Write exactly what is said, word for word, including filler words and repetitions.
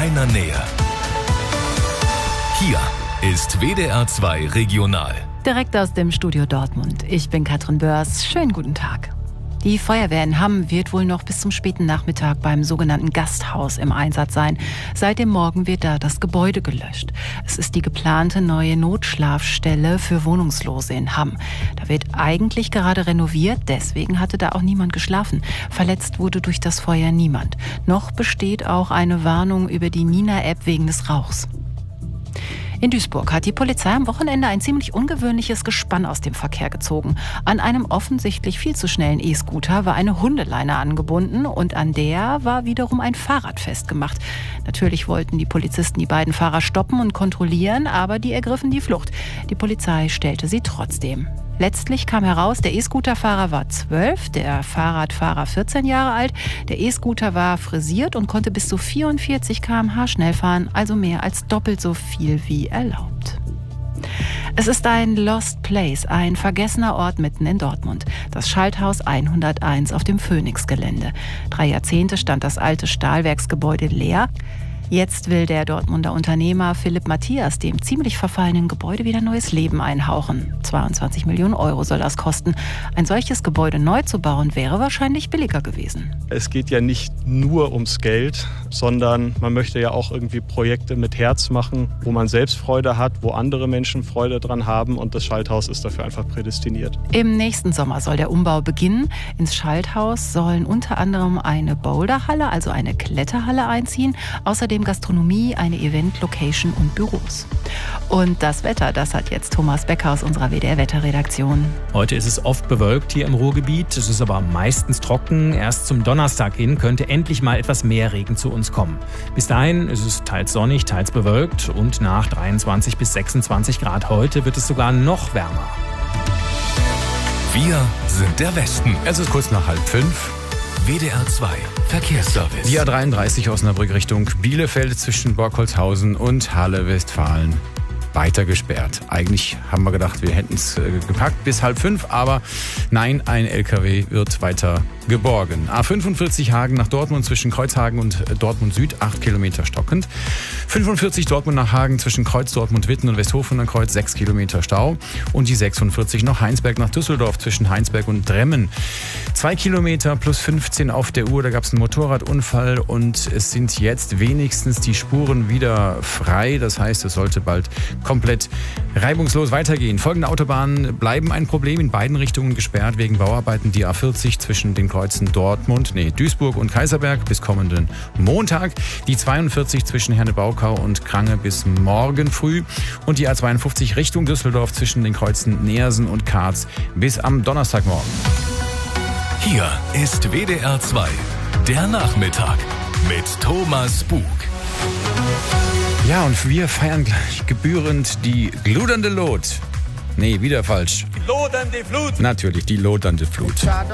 deiner Nähe. Hier ist W D R zwei Regional. Direkt aus dem Studio Dortmund. Ich bin Katrin Börs. Schönen guten Tag. Die Feuerwehr in Hamm wird wohl noch bis zum späten Nachmittag beim sogenannten Gasthaus im Einsatz sein. Seit dem Morgen wird da das Gebäude gelöscht. Es ist die geplante neue Notschlafstelle für Wohnungslose in Hamm. Da wird eigentlich gerade renoviert, deswegen hatte da auch niemand geschlafen. Verletzt wurde durch das Feuer niemand. Noch besteht auch eine Warnung über die Nina-App wegen des Rauchs. In Duisburg hat die Polizei am Wochenende ein ziemlich ungewöhnliches Gespann aus dem Verkehr gezogen. An einem offensichtlich viel zu schnellen E-Scooter war eine Hundeleine angebunden und an der war wiederum ein Fahrrad festgemacht. Natürlich wollten die Polizisten die beiden Fahrer stoppen und kontrollieren, aber die ergriffen die Flucht. Die Polizei stellte sie trotzdem. Letztlich kam heraus, der E-Scooter-Fahrer war zwölf, der Fahrradfahrer vierzehn Jahre alt. Der E-Scooter war frisiert und konnte bis zu vierundvierzig Kilometer pro Stunde schnell fahren, also mehr als doppelt so viel wie erlaubt. Es ist ein Lost Place, ein vergessener Ort mitten in Dortmund. Das Schalthaus hunderteins auf dem Phoenix-Gelände. Drei Jahrzehnte stand das alte Stahlwerksgebäude leer. Jetzt will der Dortmunder Unternehmer Philipp Matthias dem ziemlich verfallenen Gebäude wieder neues Leben einhauchen. zweiundzwanzig Millionen Euro soll das kosten. Ein solches Gebäude neu zu bauen, wäre wahrscheinlich billiger gewesen. Es geht ja nicht nur ums Geld, sondern man möchte ja auch irgendwie Projekte mit Herz machen, wo man selbst Freude hat, wo andere Menschen Freude dran haben, und das Schalthaus ist dafür einfach prädestiniert. Im nächsten Sommer soll der Umbau beginnen. Ins Schalthaus sollen unter anderem eine Boulderhalle, also eine Kletterhalle einziehen, außerdem Gastronomie, eine Event-Location und Büros. Und das Wetter, das hat jetzt Thomas Becker aus unserer W D R-Wetterredaktion. Heute ist es oft bewölkt hier im Ruhrgebiet. Es ist aber meistens trocken. Erst zum Donnerstag hin könnte endlich mal etwas mehr Regen zu uns kommen. Bis dahin ist es teils sonnig, teils bewölkt und nach dreiundzwanzig bis sechsundzwanzig Grad heute wird es sogar noch wärmer. Wir sind der Westen. Es ist kurz nach halb fünf. W D R zwei Verkehrsservice. Die A dreiunddreißig Osnabrück Richtung Bielefeld zwischen Borkholzhausen und Halle-Westfalen weiter gesperrt. Eigentlich haben wir gedacht, wir hätten es gepackt bis halb fünf, aber nein, ein L K W wird weiter geborgen. A fünfundvierzig Hagen nach Dortmund zwischen Kreuzhagen und Dortmund Süd, acht Kilometer stockend. fünfundvierzig Dortmund nach Hagen zwischen Kreuz Dortmund Witten und Westhofen an Kreuz, sechs Kilometer Stau. Und die sechsundvierzig noch Heinsberg nach Düsseldorf zwischen Heinsberg und Dremmen. zwei Kilometer plus fünfzehn auf der Uhr, da gab es einen Motorradunfall und es sind jetzt wenigstens die Spuren wieder frei. Das heißt, es sollte bald komplett reibungslos weitergehen. Folgende Autobahnen bleiben ein Problem, in beiden Richtungen gesperrt wegen Bauarbeiten. Die A vierzig zwischen den Kreuzen Dortmund, nee, Duisburg und Kaiserberg bis kommenden Montag. Die zweiundvierzig zwischen Herne-Baukau und Krange bis morgen früh. Und die A zweiundfünfzig Richtung Düsseldorf zwischen den Kreuzen Neersen und Karz bis am Donnerstagmorgen. Hier ist W D R zwei, der Nachmittag mit Thomas Bug. Ja, und wir feiern gleich gebührend die gludernde Lot. Nee, wieder falsch. Die lodernde Flut. Natürlich, die lodernde Flut.